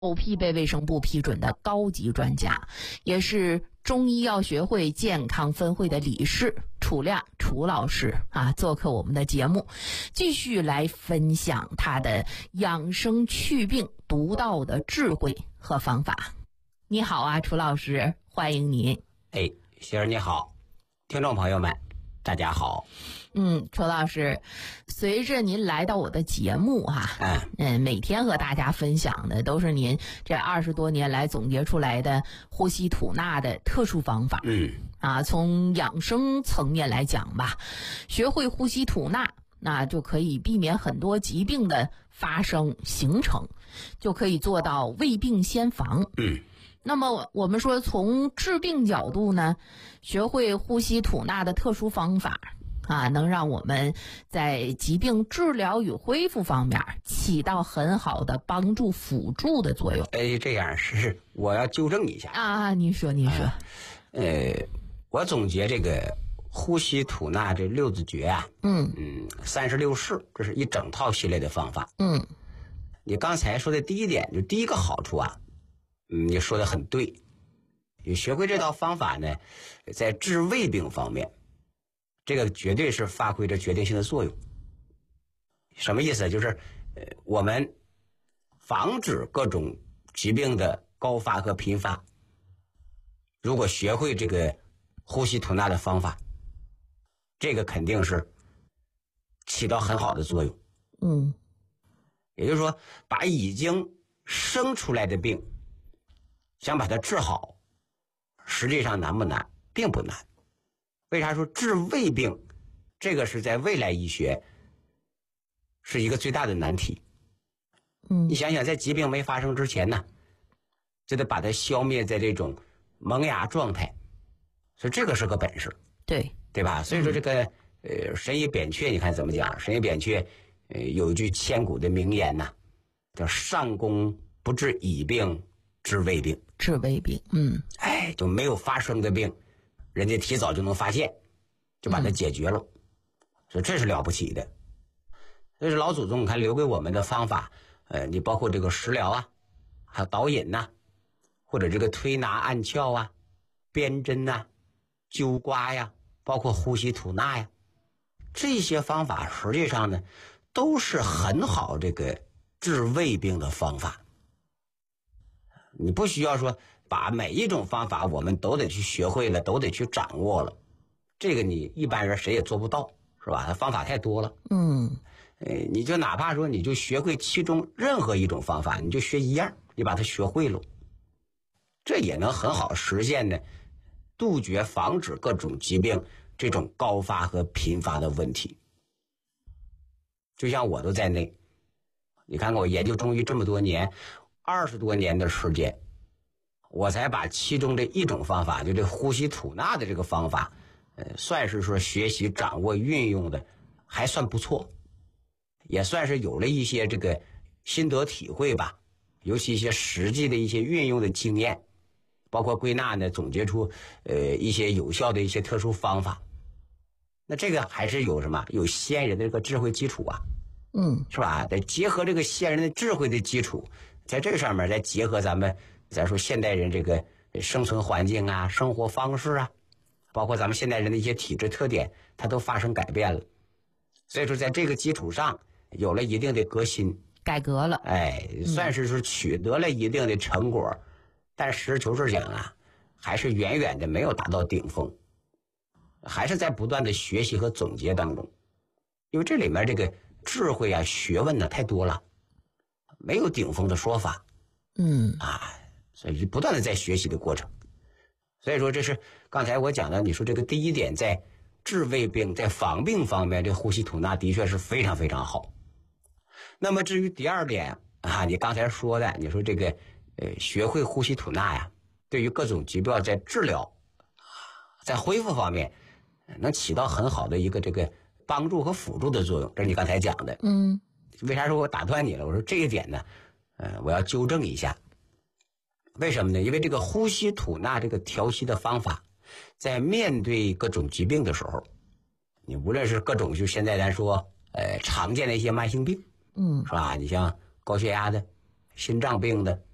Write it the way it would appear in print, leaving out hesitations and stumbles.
批被卫生部批准的高级专家，也是中医药学会健康分会的理事楚亮楚老师做客我们的节目，继续来分享他的养生祛病独到的智慧和方法。你好啊，楚老师，欢迎您。 媳妇你好，听众朋友们大家好。 楚老师，随着您来到我的节目每天和大家分享的都是您这20多年来总结出来的呼吸吐纳的特殊方法。从养生层面来讲吧，学会呼吸吐纳，那就可以避免很多疾病的发生形成，就可以做到未病先防。那么我们说从治病角度呢，学会呼吸吐纳的特殊方法能让我们在疾病治疗与恢复方面起到很好的帮助辅助的作用。 这样是我要纠正一下您说我总结这个呼吸吐纳这6字诀36式，这是一整套系列的方法。你刚才说的第一点，就第一个好处你说的很对。你学会这套方法呢，在治胃病方面，这个绝对是发挥着决定性的作用。什么意思？就是我们防止各种疾病的高发和频发，如果学会这个呼吸吐纳的方法，这个肯定是起到很好的作用。也就是说，把已经生出来的病想把它治好，实际上难不难？并不难。为啥说治胃病这个是在未来医学是一个最大的难题？你想想，在疾病没发生之前呢，就得把它消灭在这种萌芽状态，所以这个是个本事，对吧？所以说这个神医扁鹊，你看怎么讲？神医扁鹊有一句千古的名言叫上工不治已病，治未病。 治胃病， 就没有发生的病，人家提早就能发现，就把它解决了，所以这是了不起的。这是老祖宗看留给我们的方法，你包括这个食疗还有导引或者这个推拿按窍编针灸刮包括呼吸吐纳这些方法实际上呢，都是很好这个治胃病的方法。你不需要说把每一种方法我们都得去学会了，都得去掌握了，这个你一般人谁也做不到，是吧？它方法太多了。你就哪怕说你就学会其中任何一种方法，你就学一样，你把它学会了，这也能很好实现呢，杜绝防止各种疾病这种高发和频发的问题。就像我都在内，你看看我研究中医这么多年，20多年的时间，我才把其中的一种方法，就这呼吸吐纳的这个方法，算是说学习掌握运用的还算不错，也算是有了一些这个心得体会吧，尤其一些实际的一些运用的经验，包括归纳呢，总结出一些有效的一些特殊方法。那这个还是有什么？有先人的这个智慧基础是吧？得结合这个先人的智慧的基础，在这个上面再结合咱说现代人这个生存环境生活方式包括咱们现代人的一些体质特点，它都发生改变了。所以说在这个基础上有了一定的革新改革了， 算是说取得了一定的成果，但实事求是讲还是远远的没有达到顶峰，还是在不断的学习和总结当中。因为这里面这个智慧学问太多了，没有顶峰的说法。所以不断的在学习的过程。所以说这是刚才我讲的，你说这个第一点，在治胃病在防病方面，这呼吸吐纳的确是非常非常好。那么至于第二点你刚才说的，你说这个学会呼吸吐纳对于各种疾病在治疗在恢复方面能起到很好的一个这个帮助和辅助的作用，这是你刚才讲的。为啥说我打断你了？我说这一点呢我要纠正一下。为什么呢？因为这个呼吸吐纳这个调息的方法，在面对各种疾病的时候，你无论是各种就现在咱说常见的一些慢性病是吧？你像高血压的、心脏病的、